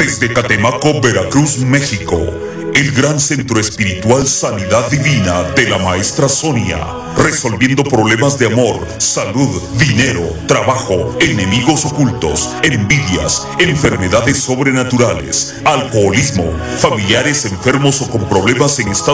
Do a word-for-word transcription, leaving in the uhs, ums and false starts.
Desde Catemaco, Veracruz, México, el gran centro espiritual Sanidad Divina de la Maestra Sonia, resolviendo problemas de amor, salud, dinero, trabajo, enemigos ocultos, envidias, enfermedades sobrenaturales, alcoholismo, familiares enfermos o con problemas en estado